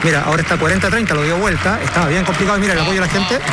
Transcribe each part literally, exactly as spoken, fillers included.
Mira, ahora está cuarenta a treinta, lo dio vuelta. Estaba bien complicado. Mira el apoyo de la gente.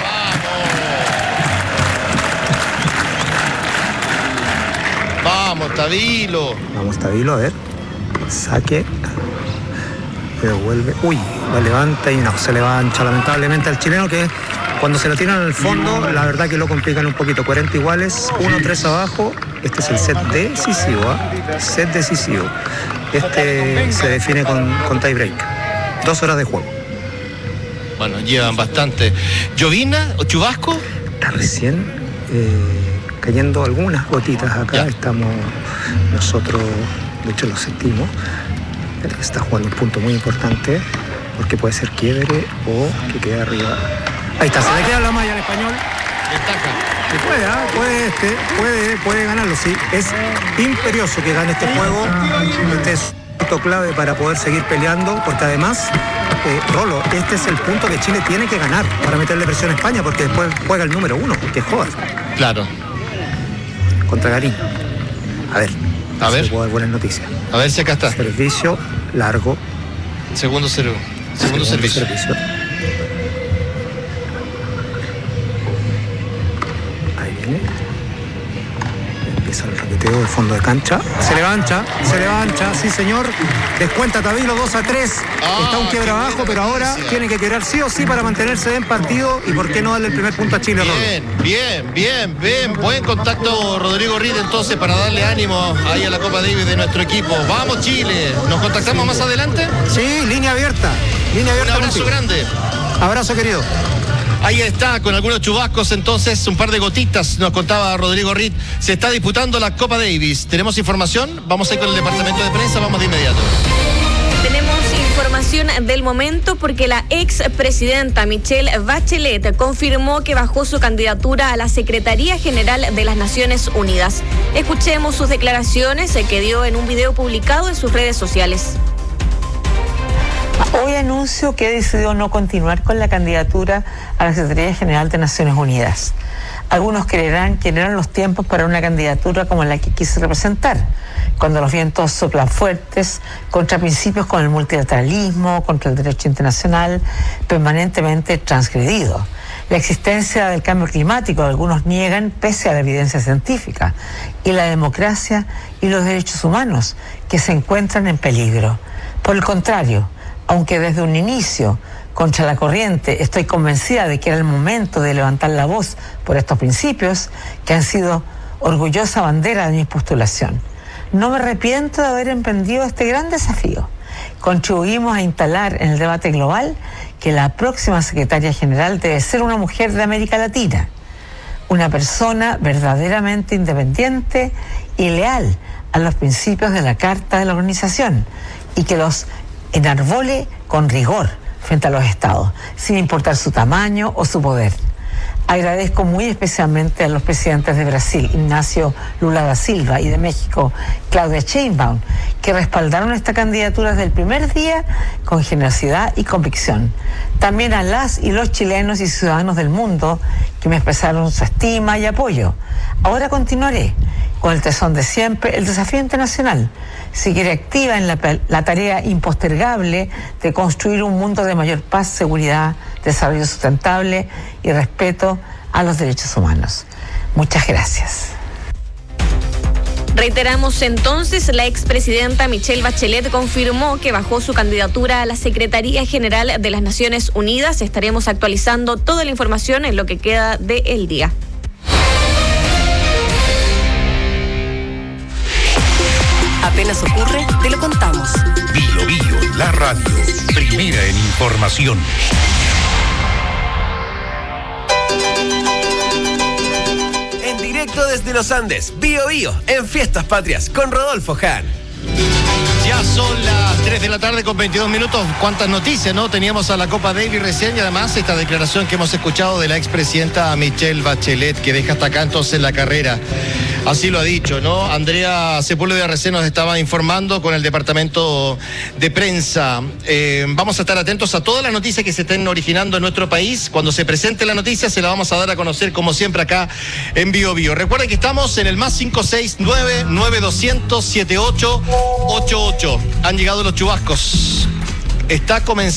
Vamos, Tabilo. Vamos, Tabilo, a ver. Saque. Devuelve. Uy, la levanta y no, se levanta lamentablemente al chileno, que cuando se lo tiran al fondo, la verdad que lo complican un poquito. cuarenta iguales, uno tres abajo. Este es el set decisivo, ¿eh? Set decisivo. Este se define con, con tie break. Dos horas de juego. Bueno, llevan bastante. ¿Llovina o chubasco? Está recién eh, cayendo algunas gotitas acá. Ya. Estamos nosotros, de hecho lo sentimos. Está jugando un punto muy importante, porque puede ser quiebre o que quede arriba. Ahí está, se le queda la malla al español. Y puede, ¿eh? puede, este, puede, puede ganarlo, sí. Es imperioso que gane este juego. Este es un punto clave para poder seguir peleando, porque además, eh, Rolo, este es el punto que Chile tiene que ganar para meterle presión a España, porque después juega el número uno, que jodas. Claro. Contra Garín. A ver. A ver. Puedo dar buenas noticias. A ver si acá está. Servicio largo. Segundo, ser... Segundo, Segundo servicio. servicio. Ahí viene. Empieza el raqueteo de fondo de cancha. Se levanta, se levanta, sí señor. Descuenta Tabilo dos a tres. Ah, está un quiebra abajo, pero ahora tiene que quebrar sí o sí para mantenerse en partido. Y por qué no darle el primer punto a Chile, Bien, Rolo. bien, bien, bien. Buen contacto Rodrigo Reed entonces para darle ánimo ahí a la Copa Davis de nuestro equipo. Vamos Chile. ¿Nos contactamos más adelante? Sí, línea abierta. Línea abierta. Un abrazo contigo. grande. Abrazo, querido. Ahí está, con algunos chubascos, entonces, un par de gotitas, nos contaba Rodrigo Reed. Se está disputando la Copa Davis. ¿Tenemos información? Vamos a ir con el departamento de prensa, vamos de inmediato. Tenemos información del momento porque la expresidenta Michelle Bachelet confirmó que bajó su candidatura a la Secretaría General de las Naciones Unidas. Escuchemos sus declaraciones que dio en un video publicado en sus redes sociales. Hoy anuncio que he decidido no continuar con la candidatura a la Secretaría General de Naciones Unidas. Algunos creerán que no eran los tiempos para una candidatura como la que quise representar, cuando los vientos soplan fuertes contra principios como el multilateralismo, contra el derecho internacional permanentemente transgredido. La existencia del cambio climático algunos niegan pese a la evidencia científica, y la democracia y los derechos humanos que se encuentran en peligro. Por el contrario, aunque desde un inicio, contra la corriente, estoy convencida de que era el momento de levantar la voz por estos principios que han sido orgullosa bandera de mi postulación. No me arrepiento de haber emprendido este gran desafío. Contribuimos a instalar en el debate global que la próxima secretaria general debe ser una mujer de América Latina, una persona verdaderamente independiente y leal a los principios de la Carta de la Organización y que los enarbole con rigor frente a los estados, sin importar su tamaño o su poder. Agradezco muy especialmente a los presidentes de Brasil, Ignacio Lula da Silva, y de México, Claudia Sheinbaum, que respaldaron esta candidatura desde el primer día con generosidad y convicción. También a las y los chilenos y ciudadanos del mundo que me expresaron su estima y apoyo. Ahora continuaré con el tesón de siempre, el desafío internacional. Seguiré activa en la, la tarea impostergable de construir un mundo de mayor paz, seguridad, desarrollo sustentable y respeto a los derechos humanos. Muchas gracias. Reiteramos entonces, la expresidenta Michelle Bachelet confirmó que bajó su candidatura a la Secretaría General de las Naciones Unidas. Estaremos actualizando toda la información en lo que queda del día. Apenas ocurre, te lo contamos. Bio Bio, la radio, primera en información. En directo desde los Andes, Bio Bio, en Fiestas Patrias, con Rodolfo Hahn. Ya son las tres de la tarde con veintidós minutos. Cuántas noticias, ¿no? Teníamos a la Copa Davis recién y además esta declaración que hemos escuchado de la expresidenta Michelle Bachelet, que deja hasta acá entonces la carrera. Así lo ha dicho, ¿no? Andrea Sepúlveda recién nos estaba informando con el departamento de prensa. Eh, vamos a estar atentos a todas las noticias que se estén originando en nuestro país. Cuando se presente la noticia se la vamos a dar a conocer como siempre acá en Bio Bio. Recuerden que estamos en el más cinco seis nueve, nueve dos cero cero, siete ocho ocho ocho. Han llegado los chubascos. Está comenzando.